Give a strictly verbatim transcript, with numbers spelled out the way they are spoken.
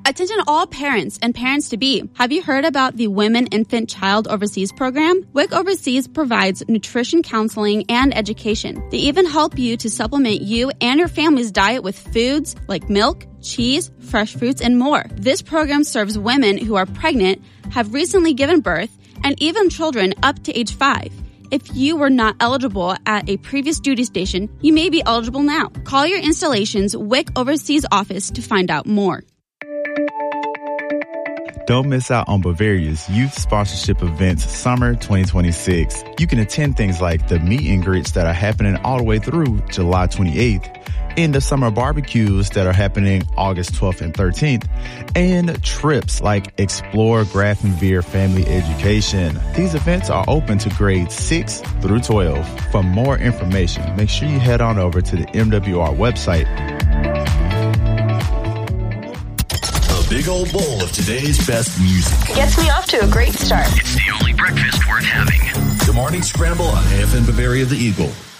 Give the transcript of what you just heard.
Attention all parents and parents-to-be. Have you heard about the Women, Infant, Child Overseas program? W I C Overseas provides nutrition counseling and education. They even help you to supplement you and your family's diet with foods like milk, cheese, fresh fruits, and more. This program serves women who are pregnant, have recently given birth, and even children up to age five. If you were not eligible at a previous duty station, you may be eligible now. Call your installation's W I C Overseas office to find out more. Don't miss out on Bavaria's youth sponsorship events Summer twenty twenty-six. You can attend things like the meet and greets that are happening all the way through July twenty-eighth, and the summer barbecues that are happening August twelfth and thirteenth, and trips like Explore Grafenveer Family Education. These events are open to grades six through twelve. For more information, make sure you head on over to the M W R website. Big old bowl of today's best music. Gets me off to a great start. It's the only breakfast worth having. The Morning Scramble on A F M Bavaria, the Eagle.